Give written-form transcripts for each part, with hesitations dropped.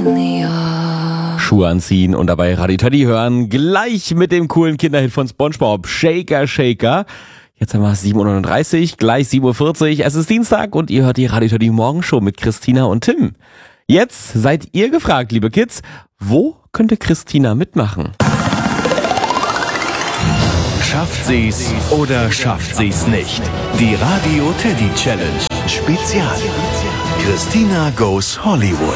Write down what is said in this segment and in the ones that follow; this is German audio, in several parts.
Schuhe anziehen und dabei Radio Teddy hören. Gleich mit dem coolen Kinderhit von SpongeBob, Shaker Shaker. Jetzt haben wir 7.39 Uhr, gleich 7.40 Uhr. Es ist Dienstag und ihr hört die Radio Teddy Morgenshow mit Christina und Tim. Jetzt seid ihr gefragt, liebe Kids, wo könnte Christina mitmachen? Schafft sie's oder schafft sie's nicht? Die Radio Teddy Challenge Spezial. Christina goes Hollywood.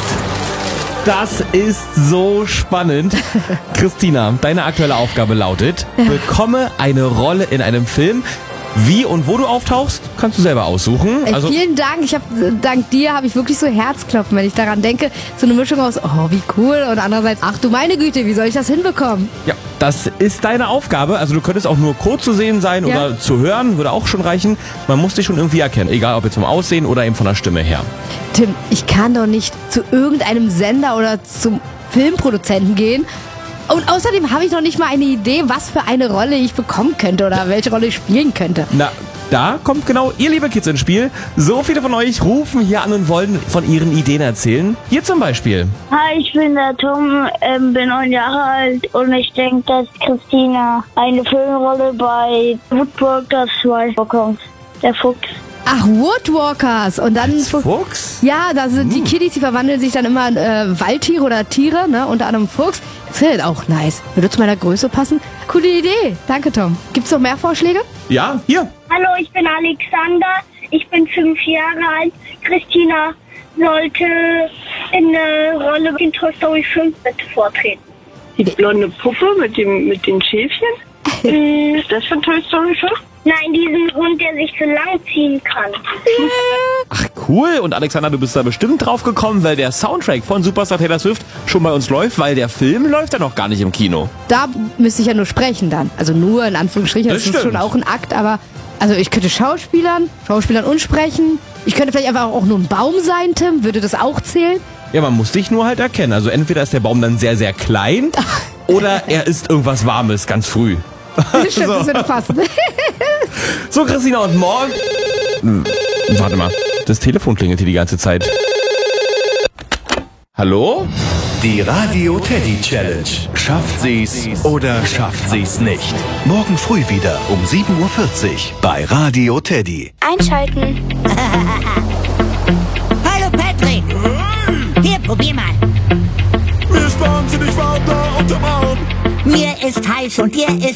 Das ist so spannend. Christina, deine aktuelle Aufgabe lautet, bekomme eine Rolle in einem Film. Wie und wo du auftauchst, kannst du selber aussuchen. Vielen Dank. Dank dir habe ich wirklich so Herzklopfen, wenn ich daran denke. So eine Mischung aus, oh, wie cool, und andererseits, ach du meine Güte, wie soll ich das hinbekommen? Ja, das ist deine Aufgabe. Also du könntest auch nur kurz zu sehen sein oder zu hören, würde auch schon reichen. Man muss dich schon irgendwie erkennen, egal ob jetzt vom Aussehen oder eben von der Stimme her. Tim, ich kann doch nicht zu irgendeinem Sender oder zum Filmproduzenten gehen. Und außerdem habe ich noch nicht mal eine Idee, was für eine Rolle ich bekommen könnte oder welche Rolle ich spielen könnte. Na, da kommt genau ihr, liebe Kids, ins Spiel. So viele von euch rufen hier an und wollen von ihren Ideen erzählen. Hier zum Beispiel. Hi, ich bin der Tom, bin 9 Jahre alt und ich denke, dass Christina eine Filmrolle bei Woodwalkers 2 bekommt. Der Fuchs. Ach, Woodwalkers. Und dann Fuchs? Ja, da sind die Kiddies, die verwandeln sich dann immer in Waldtiere oder Tiere, ne? Unter anderem Fuchs. Das ist halt auch nice. Würde zu meiner Größe passen. Coole Idee. Danke, Tom. Gibt's noch mehr Vorschläge? Ja, hier. Hallo, ich bin Alexander, ich bin 5 Jahre alt. Christina sollte in der Rolle in Toy Story 5 bitte vortreten. Die blonde Puppe mit den Schäfchen? Ist das von Toy Story 5? Nein, diesen Hund, der sich so lang ziehen kann. Ach cool, und Alexander, du bist da bestimmt drauf gekommen, weil der Soundtrack von Superstar Taylor Swift schon bei uns läuft, weil der Film läuft ja noch gar nicht im Kino. Da müsste ich ja nur sprechen dann. Also nur in Anführungsstrichen, das ist schon auch ein Akt, aber also ich könnte Schauspielern und sprechen. Ich könnte vielleicht einfach auch nur ein Baum sein, Tim. Würde das auch zählen? Ja, man muss dich nur halt erkennen. Also entweder ist der Baum dann sehr, sehr klein oder er ist irgendwas Warmes ganz früh. Das stimmt, das würde passen. So, Christina, und morgen... Warte mal, das Telefon klingelt hier die ganze Zeit. Hallo? Die Radio Teddy Challenge. Schafft sie's oder schafft sie's nicht? Morgen früh wieder um 7.40 Uhr bei Radio Teddy. Einschalten. Hallo Patrick. Hier, probier mal. Mir ist wahnsinnig warm da unterm Arm. Mir ist heiß und dir ist